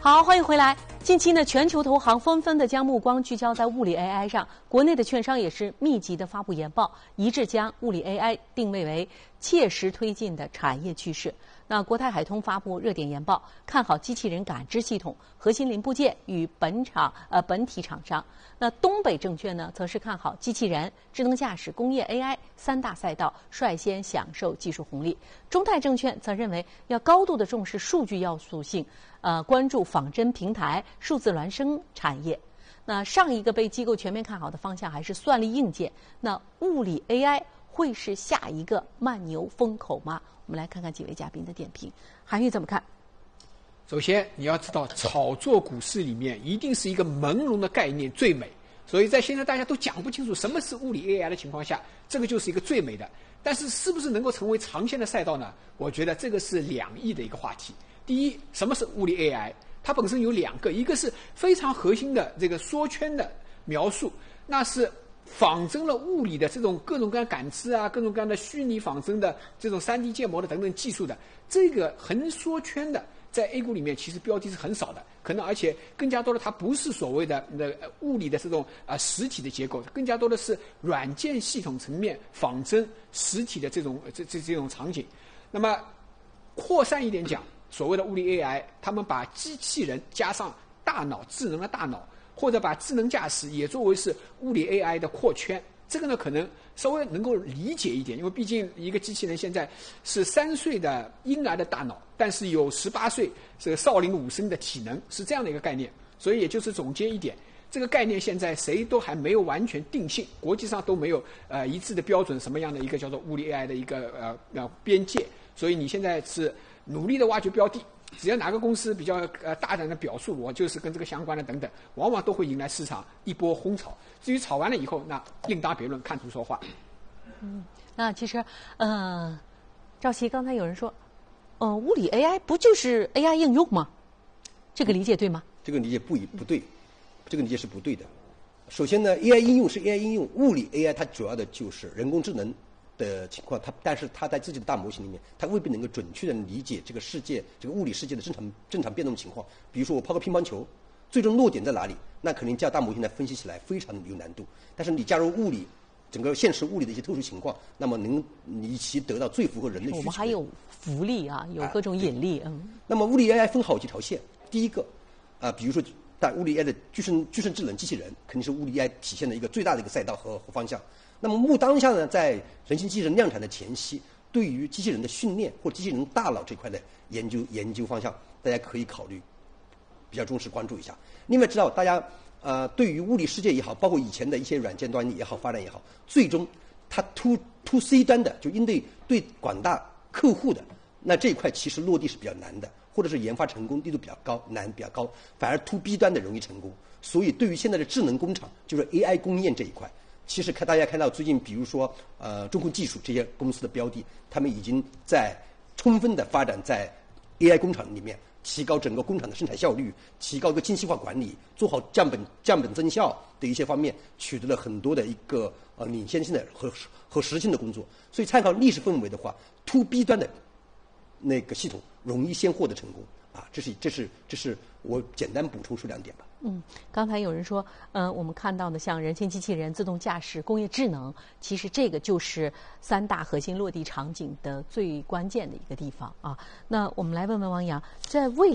好，欢迎回来。近期呢，全球投行纷纷的将目光聚焦在物理 AI 上，国内的券商也是密集的发布研报，一致将物理 AI 定位为切实推进的产业趋势。那国泰海通发布热点研报，看好机器人感知系统、核心零部件与本体厂商。那东北证券呢，则是看好机器人、智能驾驶、工业 AI 三大赛道率先享受技术红利。中泰证券则认为要高度的重视数据要素性，关注仿真平台、数字孪生产业。那上一个被机构全面看好的方向还是算力硬件，那物理 AI 会是下一个慢牛风口吗？我们来看看几位嘉宾的点评。韩愈怎么看？ 首先，你要知道，炒作股市里面一定是一个朦胧的概念最美，所以在现在大家都讲不清楚什么是物理 AI 的情况下，这个就是一个最美的。但是，是不是能够成为长线的赛道呢？我觉得这个是两翼的一个话题。第一，什么是物理 AI？ 它本身有两个，一个是非常核心的这个缩圈的描述，那是仿真了物理的这种各种各样感知啊，各种各样的虚拟仿真的这种 3D 建模的等等技术的，这个横缩圈的，在 A 股里面其实标的是很少的，可能而且更加多的它不是所谓的物理的这种实体的结构，更加多的是软件系统层面仿真实体的这种场景。那么扩散一点讲，所谓的物理 AI， 他们把机器人加上大脑，智能的大脑，或者把智能驾驶也作为是物理 AI 的扩圈，这个呢可能稍微能够理解一点，因为毕竟一个机器人现在是3岁的婴儿的大脑，但是有18岁这个少林武僧的体能，是这样的一个概念。所以也就是总结一点，这个概念现在谁都还没有完全定性，国际上都没有一致的标准，什么样的一个叫做物理 AI 的一个边界。所以你现在是努力的挖掘标的，只要哪个公司比较大胆的表述，我就是跟这个相关的等等，往往都会迎来市场一波轰炒。至于炒完了以后，那另当别论，看图说话。 那其实赵琦刚才有人说，物理 AI 不就是 AI 应用吗？这个理解对吗？ 这个理解不对，这个理解是不对的。首先呢 ，AI 应用是 AI 应用，物理 AI 它主要的就是人工智能的情况，但是它在自己的大模型里面，它未必能够准确的理解这个世界、这个物理世界的正常变动情况。比如说我抛个乒乓球，最终落点在哪里？那肯定叫大模型来分析起来非常有难度。但是你加入物理，整个现实物理的一些特殊情况，那么能以其得到最符合人类需求。 我们还有浮力啊，有各种引力。 那么物理 AI 分好几条线，第一个比如说在物理 AI 的具身智能机器人，肯定是物理 AI 体现的一个最大的一个赛道和方向。那么当下呢，在人形机器人量产的前夕，对于机器人的训练或者机器人大脑这块的研究方向，大家可以考虑比较重视关注一下。另外知道大家对于物理世界也好，包括以前的一些软件端也好发展也好，最终它 to C 端的，就对广大客户的那这一块其实落地是比较难的，或者是研发成功力度比较高，难比较高，反而 to B 端的容易成功。所以对于现在的智能工厂，就是 AI 工业这一块，其实大家看到最近，比如说中控技术这些公司的标的，他们已经在充分的发展在 AI 工厂里面，提高整个工厂的生产效率，提高一个精细化管理，做好降本增效的一些方面，取得了很多的一个领先性的和实性的工作。所以参考历史氛围的话 ，to B 端的那个系统容易先获得成功啊，这是我简单补充出2点吧。 刚才有人说，我们看到的像人形机器人、自动驾驶、工业智能，其实这个就是3大核心落地场景的最关键的一个地方啊。那我们来问问王洋，在未